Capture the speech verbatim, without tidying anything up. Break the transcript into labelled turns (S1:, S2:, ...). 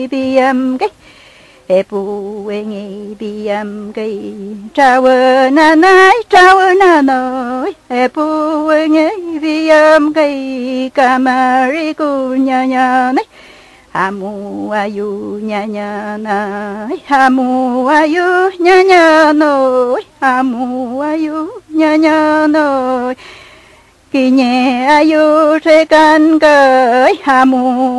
S1: bi am cái e bu e nghe bi am cái trao na nai trao na nói e bu e nghe bi am cái kamari ku nya nya này hamu ayu nya nya nai hamu ayu nya nya nói hamu ayu nya nya nói kỳ nhẹ ayu sẽ can cởi hamu